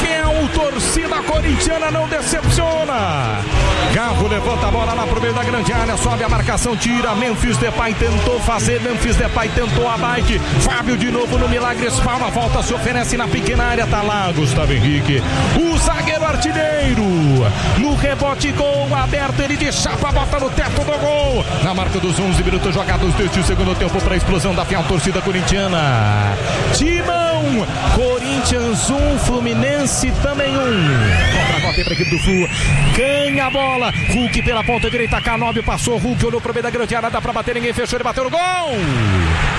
fiel torcida corintiana não decepciona. Garro levanta a bola lá pro meio da grande área, sobe a marcação, tira. Memphis Depay tentou fazer, Memphis Depay tentou a bike. Fábio de novo no milagre, espalma, volta, se oferece na pequena área, tá lá Gustavo Henrique, o zagueiro artilheiro. No rebote, gol aberto, ele de chapa, bota no teto do gol. Na marca dos 11 minutos jogados deste segundo tempo para a explosão da fiel torcida corintiana. Timão, Corinthians 1, Fluminense também 1. Contra-golpe para a equipe do Flu, ganha a bola. Hulk pela ponta direita, Canóbio passou, Hulk olhou para o meio da grande área, dá para bater, ninguém fechou, ele bateu no gol.